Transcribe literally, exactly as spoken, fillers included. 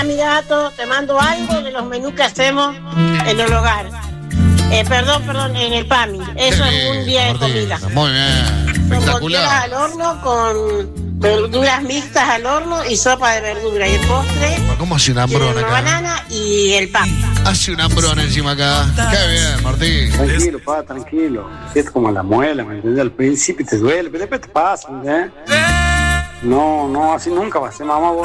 Ya, mi gato, te mando algo de los menús que hacemos en el hogar. Eh, perdón, perdón, en el PAMI. Eso es un día de comida. Muy bien, espectacular. Bondiolas al horno con verduras mixtas al horno y sopa de verdura. Y el postre, ¿Cómo hace un hambrón una acá? banana y el pan. Hace un hambrón encima acá. Qué bien, Martín. Tranquilo, pa, tranquilo. Es como la muela, ¿me entiendes? Al principio te duele, pero después te pasa, ¿eh? No, no, así nunca va a ser, mamá.